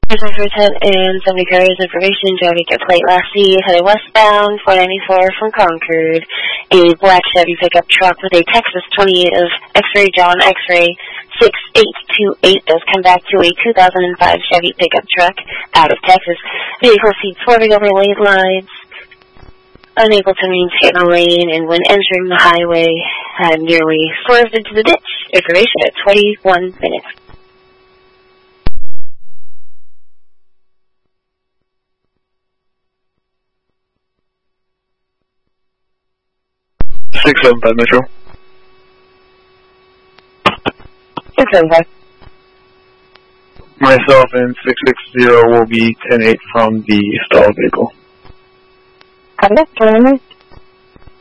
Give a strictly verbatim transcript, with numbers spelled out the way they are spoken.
for ten and seventy carriers information. Jody get plate last C, headed westbound, four ninety-four from Concord. A black Chevy pickup truck with a Texas twenty-eight of X-ray John X-ray six eight two eight does come back to a two thousand five Chevy pickup truck out of Texas. Vehicle seat swerving over lane lines, unable to maintain a lane, and when entering the highway, had nearly swerved into the ditch. Information at twenty-one minutes. six seven five Metro. six seven five. Myself and six six zero will be ten eight from the stalled vehicle. Copy that.